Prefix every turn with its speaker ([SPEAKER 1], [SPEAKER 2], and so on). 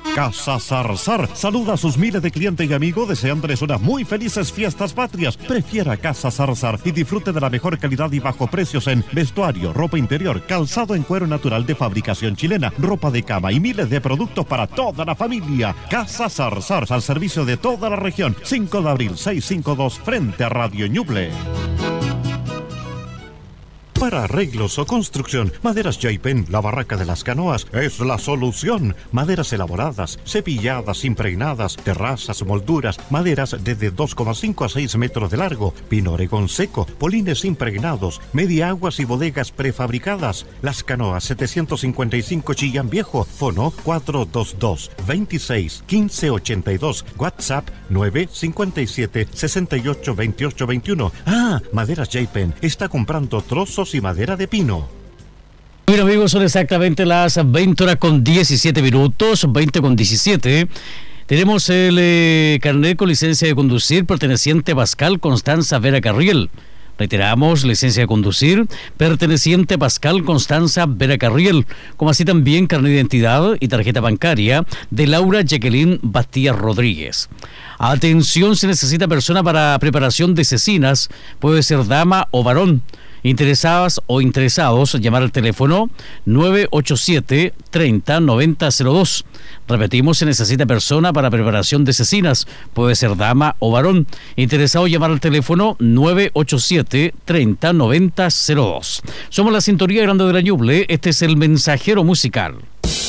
[SPEAKER 1] Casa Zarzar saluda a sus miles de clientes y amigos deseándoles unas muy felices fiestas patrias. Prefiera Casa Zarzar y disfrute de la mejor calidad y bajo precios en vestuario, ropa interior, calzado en cuero natural de fabricación chilena, ropa de cama y miles de productos para toda la familia. Casa Zarzar, al servicio de toda la región. 5 de abril, 652, frente a Radio Ñuble. Para arreglos o construcción, Maderas Jaipen, la barraca de las canoas, es la solución. Maderas elaboradas, cepilladas, impregnadas, terrazas, molduras, maderas desde 2,5 a 6 metros de largo, pino oregón seco, polines impregnados, media aguas y bodegas prefabricadas. Las Canoas 755 Chillán Viejo, fono 422 26 15 82, WhatsApp 957 68 28 21. Maderas Jaipen está comprando trozos y madera de pino.
[SPEAKER 2] Bueno, amigos, son exactamente las 20:17, 20:17. Tenemos el carnet con licencia de conducir perteneciente a Pascal Constanza Vera Carriel. Reiteramos, licencia de conducir perteneciente a Pascal Constanza Vera Carriel, como así también carnet de identidad y tarjeta bancaria de Laura Jacqueline Bastías Rodríguez. Atención, se necesita persona para preparación de cecinas, puede ser dama o varón. Interesadas o interesados, llamar al teléfono 987 30 90 02. Repetimos, se necesita persona para preparación de cecinas, puede ser dama o varón. Interesado, llamar al teléfono 987 30 90 02. Somos la sintonía grande de la Ñuble, este es el mensajero musical.